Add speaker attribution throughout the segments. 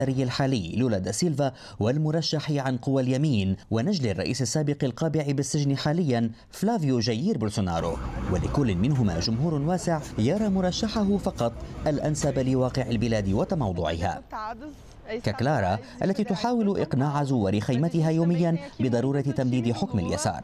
Speaker 1: الحالي لولا دا سيلفا والمرشح عن قوى اليمين ونجل الرئيس السابق القابع بالسجن حاليا فلافيو جايير بولسونارو، ولكل منهما جمهور واسع يرى مرشحه فقط الأنسب لواقع البلاد وتموضعها، ككلارا التي تحاول إقناع زوار خيمتها يوميا بضرورة تمديد حكم اليسار.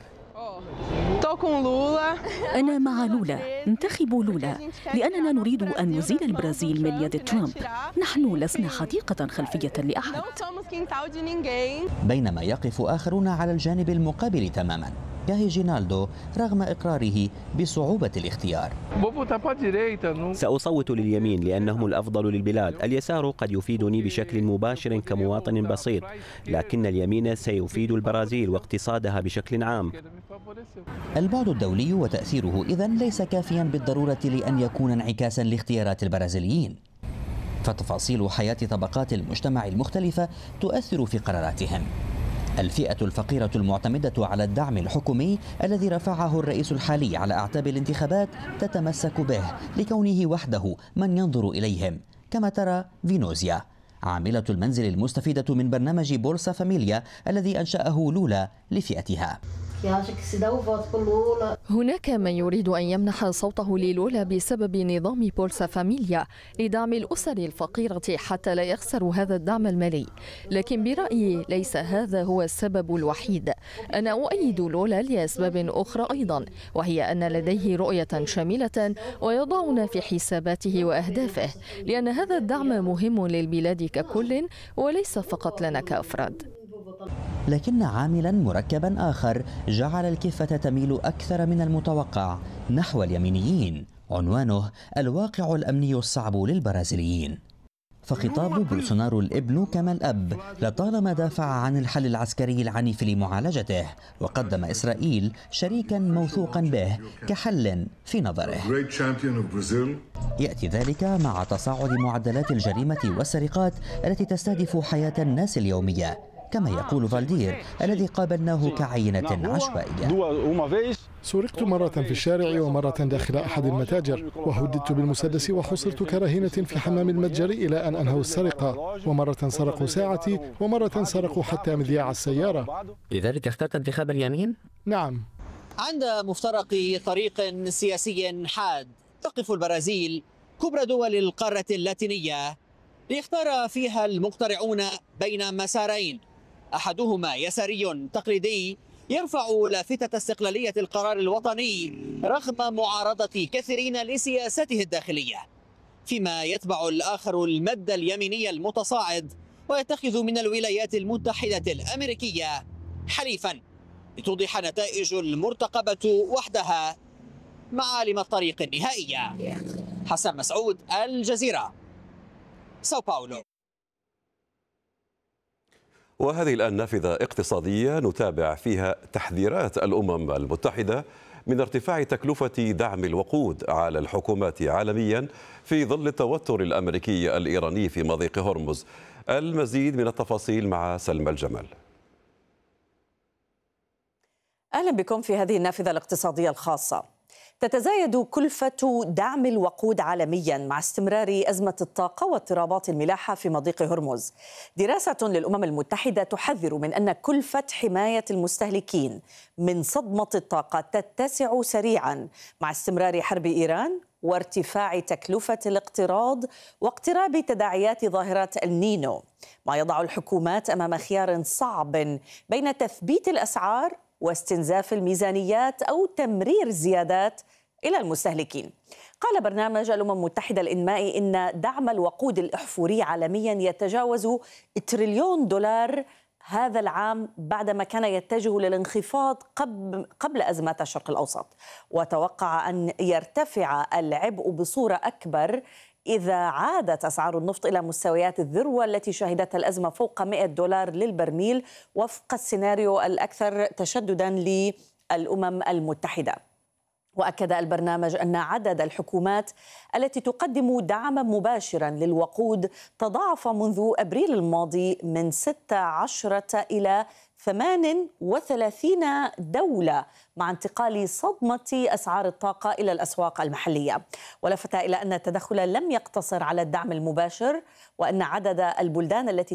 Speaker 2: أنا مع لولا، انتخبوا لولا لأننا نريد أن نزيل البرازيل من يد ترامب. نحن لسنا حديقة خلفية لأحد.
Speaker 1: بينما يقف آخرون على الجانب المقابل تماما كهيجينالدو رغم إقراره بصعوبة الاختيار.
Speaker 3: سأصوت لليمين لأنهم الأفضل للبلاد. اليسار قد يفيدني بشكل مباشر كمواطن بسيط، لكن اليمين سيفيد البرازيل واقتصادها بشكل عام.
Speaker 1: البعد الدولي وتأثيره إذن ليس كافيا بالضرورة لأن يكون انعكاسا لاختيارات البرازيليين، فتفاصيل حياة طبقات المجتمع المختلفة تؤثر في قراراتهم. الفئة الفقيرة المعتمدة على الدعم الحكومي الذي رفعه الرئيس الحالي على أعتاب الانتخابات تتمسك به لكونه وحده من ينظر إليهم، كما ترى فينوزيا عاملة المنزل المستفيدة من برنامج بولسا فاميليا الذي أنشأه لولا لفئتها.
Speaker 4: هناك من يريد أن يمنح صوته للولا بسبب نظام بولسا فاميليا لدعم الأسر الفقيرة حتى لا يخسروا هذا الدعم المالي، لكن برأيي ليس هذا هو السبب الوحيد. أنا أؤيد لولا لأسباب أخرى أيضا، وهي أن لديه رؤية شاملة ويضعنا في حساباته وأهدافه، لأن هذا الدعم مهم للبلاد ككل وليس فقط لنا كأفراد.
Speaker 1: لكن عاملا مركبا آخر جعل الكفة تميل أكثر من المتوقع نحو اليمينيين، عنوانه الواقع الأمني الصعب للبرازيليين. فخطاب بولسونارو الابن كما الأب لطالما دافع عن الحل العسكري العنيف لمعالجته، وقدم إسرائيل شريكا موثوقا به كحل في نظره. يأتي ذلك مع تصاعد معدلات الجريمة والسرقات التي تستهدف حياة الناس اليومية، كما يقول فالدير الذي قابلناه كعينة عشوائية.
Speaker 5: سرقت مرة في الشارع ومرة داخل أحد المتاجر، وهددت بالمسدس وحصرت كرهينة في حمام المتجر إلى أن أنهوا السرقة، ومرة سرقوا ساعتي ومرة سرقوا حتى مذياع السيارة.
Speaker 3: لذلك اخترت انتخاب اليمين؟
Speaker 5: نعم.
Speaker 1: عند مفترق طريق سياسي حاد تقف البرازيل كبرى دول القارة اللاتينية ليختار فيها المقترعون بين مسارين، أحدهما يساري تقليدي يرفع لافتة استقلالية القرار الوطني رغم معارضة كثيرين لسياسته الداخلية، فيما يتبع الآخر المد اليميني المتصاعد ويتخذ من الولايات المتحدة الأمريكية حليفا لتوضح نتائج المرتقبة وحدها معالم الطريق النهائية. حسن مسعود، الجزيرة، ساو باولو.
Speaker 6: وهذه الآن نافذة اقتصادية نتابع فيها تحذيرات الأمم المتحدة من ارتفاع تكلفة دعم الوقود على الحكومات عالميا في ظل التوتر الأمريكي الإيراني في مضيق هرمز. المزيد من التفاصيل مع سلمى الجمال.
Speaker 7: أهلا بكم في هذه النافذة الاقتصادية الخاصة. تتزايد كلفة دعم الوقود عالميا مع استمرار أزمة الطاقة واضطرابات الملاحة في مضيق هرمز. دراسة للأمم المتحدة تحذر من أن كلفة حماية المستهلكين من صدمة الطاقة تتسع سريعا مع استمرار حرب إيران وارتفاع تكلفة الاقتراض واقتراب تداعيات ظاهرة النينو، ما يضع الحكومات أمام خيار صعب بين تثبيت الأسعار واستنزاف الميزانيات أو تمرير زيادات إلى المستهلكين. قال برنامج الأمم المتحدة الإنمائي إن دعم الوقود الأحفوري عالميا يتجاوز $1 تريليون هذا العام بعدما كان يتجه للانخفاض قبل أزمات الشرق الأوسط، وتوقع أن يرتفع العبء بصورة أكبر إذا عادت أسعار النفط إلى مستويات الذروة التي شهدتها الأزمة فوق $100 للبرميل وفق السيناريو الأكثر تشدداً للأمم المتحدة. وأكد البرنامج أن عدد الحكومات التي تقدم دعما مباشرا للوقود تضاعف منذ أبريل الماضي من 16 إلى 38 دولة، مع انتقال صدمة أسعار الطاقة إلى الأسواق المحلية. ولفت إلى أن التدخل لم يقتصر على الدعم المباشر، وأن عدد البلدان التي